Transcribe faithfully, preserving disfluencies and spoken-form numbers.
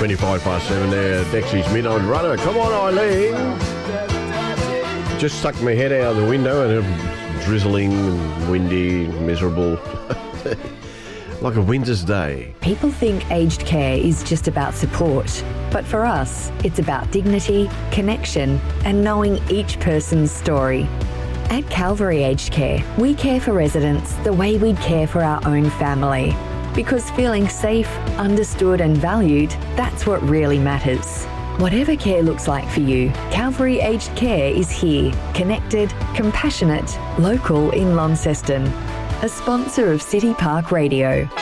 twenty-five past seven there. Dexy's Midnight Runner. Come on, Eileen. Just stuck my head out of the window and it's drizzling and windy, miserable. Like a winter's day. People think aged care is just about support, but for us, it's about dignity, connection, and knowing each person's story. At Calvary Aged Care, we care for residents the way we'd care for our own family. Because feeling safe, understood and valued, that's what really matters. Whatever care looks like for you, Calvary Aged Care is here, connected, compassionate, local in Launceston. A sponsor of City Park Radio.